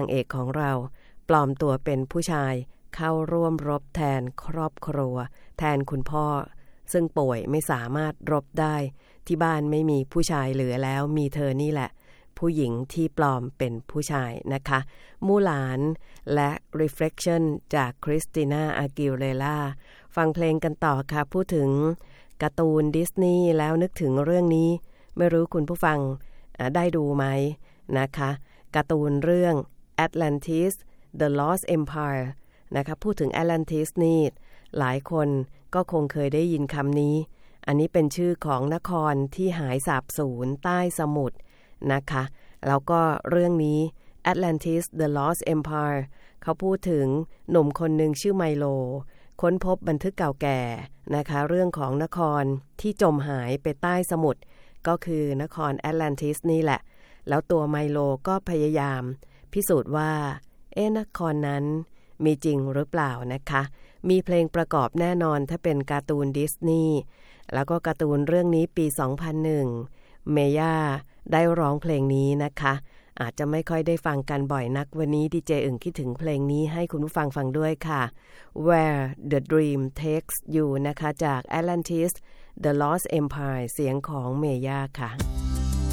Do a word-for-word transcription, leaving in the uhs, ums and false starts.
างเอกของเราปลอมตัวเป็นผู้ชายเข้าร่วมรบแทนครอบครัวแทนคุณพ่อซึ่งป่วยไม่สามารถรบได้ที่บ้านไม่มีผู้ชายเหลือแล้วมีเธอนี่แหละผู้หญิงที่ปลอมเป็นผู้ชายนะคะมูหลานและ Reflection จากคริสติน่าอากิเลล่าฟังเพลงกันต่อค่ะพูดถึงการ์ตูนดิสนีย์แล้วนึกถึงเรื่องนี้ไม่รู้คุณผู้ฟังได้ดูไหมนะคะการ์ตูนเรื่อง Atlantis The Lost Empire นะคะพูดถึง Atlantis นี่หลายคนก็คงเคยได้ยินคำนี้อันนี้เป็นชื่อของนครที่หายสาบสูญใต้สมุทรนะคะแล้วก็เรื่องนี้ Atlantis The Lost Empire เขาพูดถึงหนุ่มคนหนึ่งชื่อไมโลค้นพบบันทึกเก่าแก่นะคะเรื่องของนครที่จมหายไปใต้สมุทรก็คือนครแอตแลนติสนี่แหละแล้วตัวไมโลก็พยายามพิสูจน์ว่าเอ๊ะนครนั้นมีจริงหรือเปล่านะคะมีเพลงประกอบแน่นอนถ้าเป็นการ์ตูนดิสนีย์แล้วก็การ์ตูนเรื่องนี้ปีสองพันหนึ่งเมย่าได้ร้องเพลงนี้นะคะอาจจะไม่ค่อยได้ฟังกันบ่อยนักวันนี้ดีเจอึ่งคิดถึงเพลงนี้ให้คุณผู้ฟังฟังด้วยค่ะ Where the Dream Takes You นะคะจาก Atlantis The Lost Empire เสียงของเมย่าค่ะ